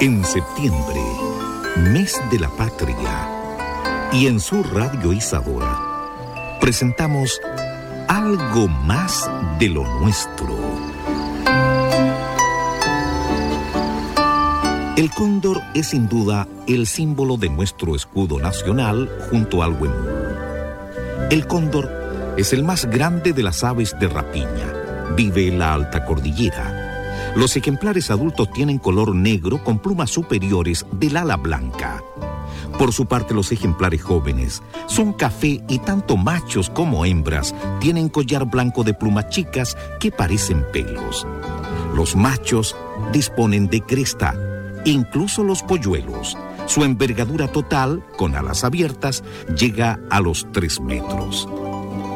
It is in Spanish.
En septiembre, mes de la patria, y en su Radio Isadora, presentamos Algo más de lo nuestro. El cóndor es sin duda el símbolo de nuestro escudo nacional junto al huemul. El cóndor es el más grande de las aves de rapiña. Vive en la alta cordillera. Los ejemplares adultos tienen color negro con plumas superiores del ala blanca. Por su parte, los ejemplares jóvenes son café y tanto machos como hembras tienen collar blanco de plumas chicas que parecen pelos. Los machos disponen de cresta, incluso los polluelos. Su envergadura total, con alas abiertas, llega a los 3 metros.